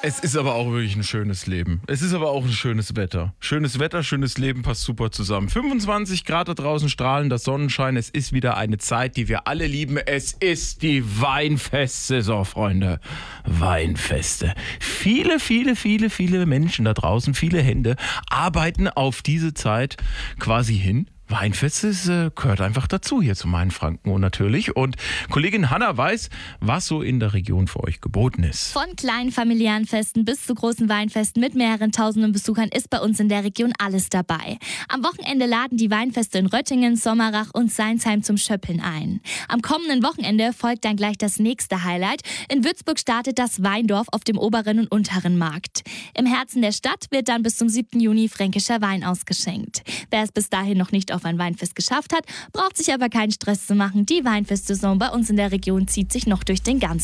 Es ist aber auch wirklich ein schönes Leben. Es ist aber auch ein schönes Wetter. Schönes Wetter, schönes Leben passt super zusammen. 25 Grad da draußen, strahlender Sonnenschein. Es ist wieder eine Zeit, die wir alle lieben. Es ist die Weinfestsaison, Freunde. Weinfeste. Viele Menschen da draußen, viele Hände arbeiten auf diese Zeit quasi hin. Weinfeste gehört einfach dazu hier zu Mainfranken und natürlich. Und Kollegin Hanna weiß, was so in der Region für euch geboten ist. Von kleinen familiären Festen bis zu großen Weinfesten mit mehreren tausenden Besuchern ist bei uns in der Region alles dabei. Am Wochenende laden die Weinfeste in Röttingen, Sommerach und Seinsheim zum Schöppeln ein. Am kommenden Wochenende folgt dann gleich das nächste Highlight. In Würzburg startet das Weindorf auf dem oberen und unteren Markt. Im Herzen der Stadt wird dann bis zum 7. Juni fränkischer Wein ausgeschenkt. Wer es bis dahin noch nicht auf ein Weinfest geschafft hat, braucht sich aber keinen Stress zu machen. Die Weinfestsaison bei uns in der Region zieht sich noch durch den ganzen